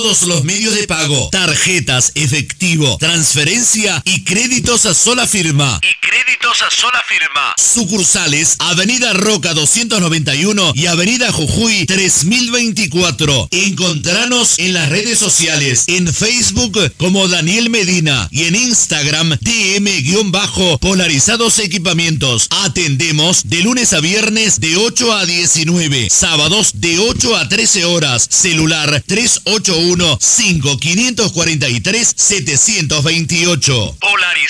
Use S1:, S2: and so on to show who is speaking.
S1: todos los medios de pago, tarjetas, efectivo, transferencia y créditos a sola firma. Sucursales Avenida Roca 291 y Avenida Jujuy 3024. Encontranos en las redes sociales, en Facebook como Daniel Medina y en Instagram DM-polarizados equipamientos. Atendemos de lunes a viernes de 8 a 19, sábados de 8 a 13 horas. Celular 381-5543-728. Polarizados